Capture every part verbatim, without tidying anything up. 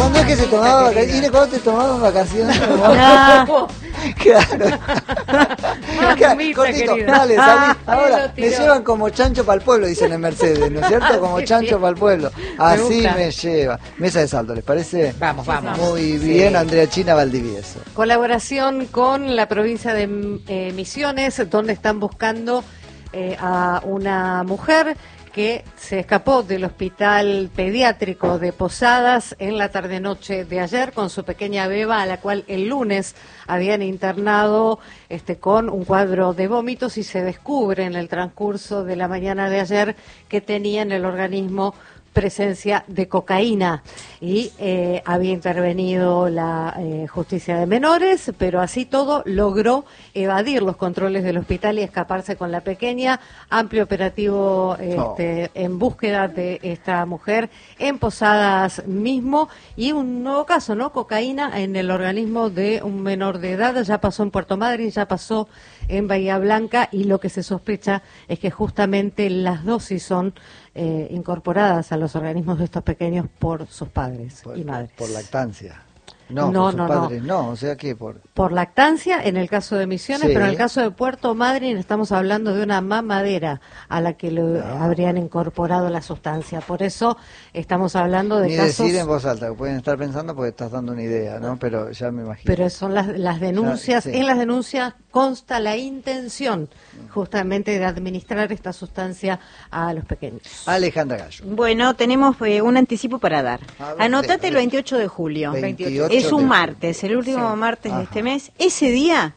Cuando es que se tomaba vacaciones, Inés, ¿cuándo te tomaban vacaciones? No. Claro. Claro, cortito, dale, salí. Ahora me llevan como chancho para el pueblo, dicen en Mercedes, ¿no es cierto? Como chancho para el pueblo. Así me, me lleva. Mesa de saldo, ¿les parece? Vamos, vamos. Muy bien, sí. Andrea China Valdivieso. Colaboración con la provincia de eh, Misiones, donde están buscando eh, a una mujer que se escapó del hospital pediátrico de Posadas en la tarde-noche de ayer con su pequeña beba, a la cual el lunes habían internado este, con un cuadro de vómitos, y se descubre en el transcurso de la mañana de ayer que tenía en el organismo presencia de cocaína, y eh, había intervenido la eh, justicia de menores, pero así todo logró evadir los controles del hospital y escaparse con la pequeña. Amplio operativo este, oh. en búsqueda de esta mujer en Posadas mismo, y un nuevo caso, ¿no? Cocaína en el organismo de un menor de edad. Ya pasó en Puerto Madryn, ya pasó en Bahía Blanca, y lo que se sospecha es que justamente las dosis son eh, incorporadas a los organismos de estos pequeños por sus padres por, y madres. Por lactancia. No, no, por sus no, padres, no. no, o sea que por... Por lactancia en el caso de Misiones, sí. Pero en el caso de Puerto Madryn estamos hablando de una mamadera a la que le no. habrían incorporado la sustancia. Por eso estamos hablando de Ni casos... decir en voz alta, que pueden estar pensando porque estás dando una idea, ¿no? Pero ya me imagino. Pero son las, las denuncias, ya, sí. en las denuncias consta la intención justamente de administrar esta sustancia a los pequeños. Alejandra Gallo. Bueno, tenemos eh, un anticipo para dar. A ver, Anotate de, el veintiocho de julio. veintiocho Es un de... martes, el último sí. martes Ajá. de este mes. Ese día,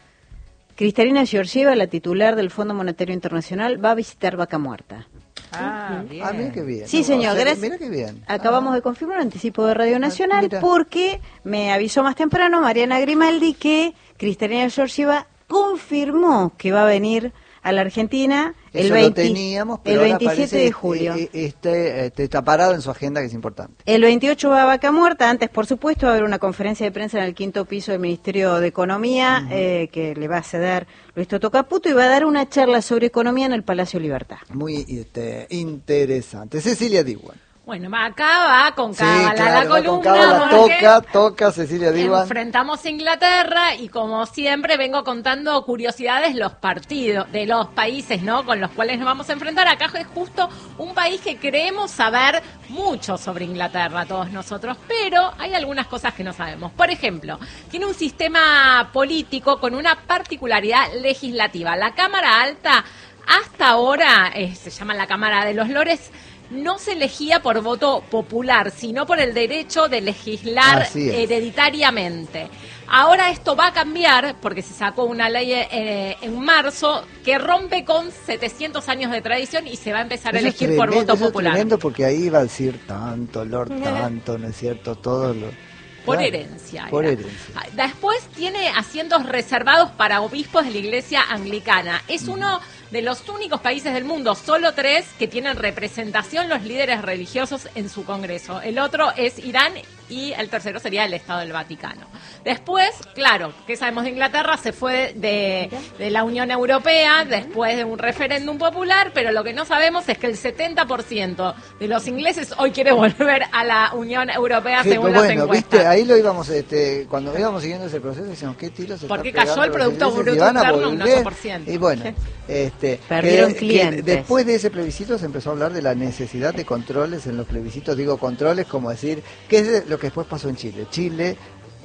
Kristalina Georgieva, la titular del Fondo Monetario Internacional, va a visitar Vaca Muerta. Ah, bien. Ah, mira qué bien. Sí, señor, o sea, gracias. Mira qué bien. Acabamos ah. de confirmar un anticipo de Radio Nacional ah, porque me avisó más temprano Mariana Grimaldi que Kristalina Georgieva confirmó que va a venir a la Argentina el, Eso veinte, lo teníamos, pero el veintisiete de julio. Este, este, este está parado en su agenda, que es importante. El veintiocho va a Vaca Muerta. Antes, por supuesto, va a haber una conferencia de prensa en el quinto piso del Ministerio de Economía, uh-huh. eh, que le va a ceder Luis Toto Caputo, y va a dar una charla sobre economía en el Palacio Libertad. Muy este, interesante. Cecilia Diwan. Bueno, acá va con cábala sí, claro, la columna. Con cábala, toca, toca Cecilia Diwan. Enfrentamos a Inglaterra y, como siempre, vengo contando curiosidades los partidos de los países, ¿no?, con los cuales nos vamos a enfrentar. Acá es justo un país que creemos saber mucho sobre Inglaterra, todos nosotros, pero hay algunas cosas que no sabemos. Por ejemplo, tiene un sistema político con una particularidad legislativa. La Cámara Alta, hasta ahora, eh, se llama la Cámara de los Lores, no se elegía por voto popular, sino por el derecho de legislar hereditariamente. Ahora esto va a cambiar porque se sacó una ley eh, en marzo que rompe con setecientos años de tradición y se va a empezar eso a elegir tremendo, por voto eso popular. Es tremendo, porque ahí va a decir tanto, Lord, tanto, ¿no es cierto? Todo lo... Por Claro, herencia. Por era. herencia. Después tiene asientos reservados para obispos de la Iglesia Anglicana. Es uno de los únicos países del mundo, solo tres, que tienen representación los líderes religiosos en su Congreso. El otro es Irán y el tercero sería el Estado del Vaticano. Después, claro, ¿qué sabemos de Inglaterra? Se fue de, de la Unión Europea después de un referéndum popular, pero lo que no sabemos es que el setenta por ciento de los ingleses hoy quiere volver a la Unión Europea, Sí, según bueno, las encuestas. ¿viste? Ahí lo íbamos, este, cuando íbamos siguiendo ese proceso, decíamos, ¿qué tiro se Porque está cayó el pegando Producto los ingleses? Bruto Y van a Interno un volver. ocho por ciento. Y bueno, este, Perdieron que, clientes. que después de ese plebiscito se empezó a hablar de la necesidad de controles en los plebiscitos. Digo controles como decir, ¿qué es lo que después pasó en Chile? Chile,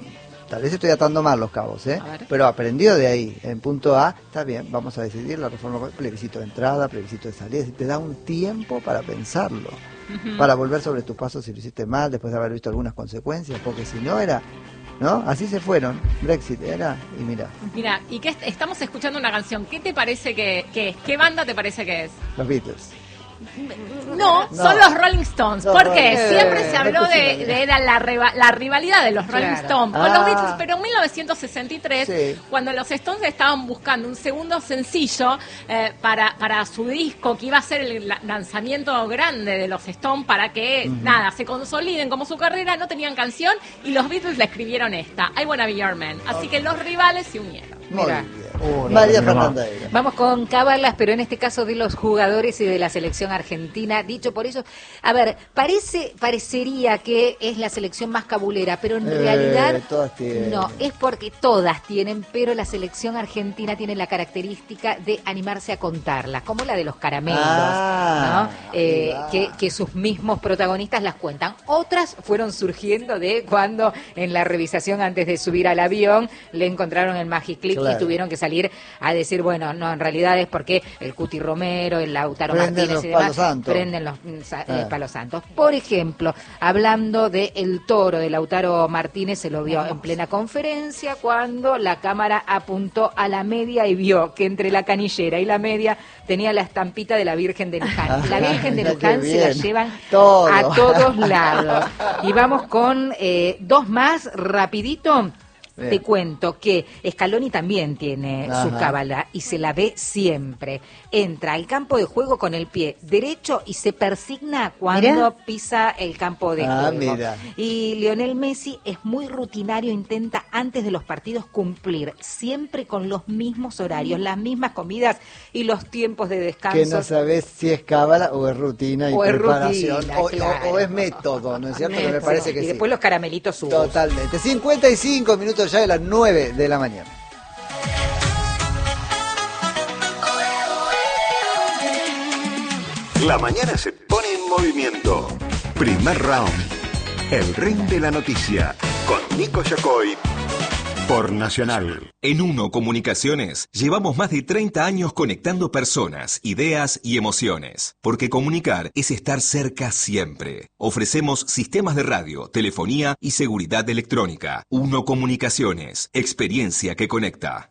tal vez estoy atando mal los cabos, ¿eh? Pero aprendió de ahí. En punto A, está bien, vamos a decidir la reforma, plebiscito de entrada, plebiscito de salida. Te da un tiempo para pensarlo, uh-huh. para volver sobre tus pasos si lo hiciste mal, después de haber visto algunas consecuencias, porque si no era... ¿No? Así se fueron. Brexit era, y mira. Mira, y que est- estamos escuchando una canción. ¿Qué te parece que, que es? ¿Qué banda te parece que es? Los Beatles. No, No. son los Rolling Stones. Los porque Rolling- siempre eh, se habló de, de era la, riva- la rivalidad de los Rolling Claro. Stones con Ah. los Beatles, pero en mil novecientos sesenta y tres, Sí. cuando los Stones estaban buscando un segundo sencillo eh, para, para su disco, que iba a ser el la- lanzamiento grande de los Stones para que, uh-huh. nada, se consoliden como su carrera, no tenían canción y los Beatles le escribieron esta, I Wanna Be Your Man. Así que los rivales se unieron. Muy Mira. bien. Uh, María Fernanda. Vamos con cábalas, pero en este caso de los jugadores y de la selección argentina. Dicho por ellos, a ver, parece parecería que es la selección más cabulera, pero en eh, realidad todas tienen. No, es porque todas tienen, pero la selección argentina tiene la característica de animarse a contarlas, como la de los caramelos, ah, ¿no? Eh, que, que sus mismos protagonistas las cuentan. Otras fueron surgiendo de cuando en la revisación antes de subir al avión le encontraron el Magiclick claro. y tuvieron que salir a decir, bueno, no, en realidad es porque el Cuti Romero, el Lautaro prenden Martínez los y demás palos santos. prenden los eh, ah. palos santos. Por ejemplo, hablando de el toro de Lautaro Martínez, se lo vio en plena conferencia cuando la cámara apuntó a la media y vio que entre la canillera y la media tenía la estampita de la Virgen de Luján. La Virgen de Luján se la llevan Todo. a todos lados. Y vamos con eh, dos más rapidito. Bien. Te cuento que Scaloni también tiene Ajá. su cábala y se la ve siempre. Entra al campo de juego con el pie derecho y se persigna cuando ¿Mira? pisa el campo de ah, juego. Mira. Y Lionel Messi es muy rutinario, intenta antes de los partidos cumplir siempre con los mismos horarios, las mismas comidas y los tiempos de descanso. Que no sabes si es cábala o es rutina y o preparación es rutina, o, claro. o, o es método, ¿no es cierto? Método. Que me parece que y sí. Y después los caramelitos subos. Totalmente. cincuenta y cinco minutos ya de las nueve de la mañana. La mañana se pone en movimiento. Primer round. El ring de la noticia. Con Nico Yacoy. Por Nacional. En Uno Comunicaciones llevamos más de treinta años conectando personas, ideas y emociones. Porque comunicar es estar cerca siempre. Ofrecemos sistemas de radio, telefonía y seguridad electrónica. Uno Comunicaciones. Experiencia que conecta.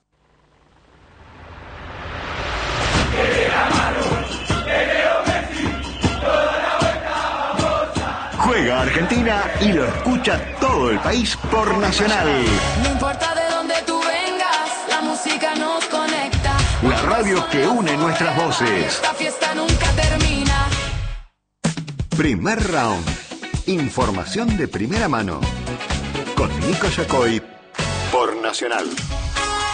Juega Argentina y lo escucha todo el país por Nacional. No importa de dónde tú vengas, la música nos conecta. La radio que une nuestras voces. Esta fiesta nunca termina. Primer round. Información de primera mano. Con Nico Yacoy por Nacional.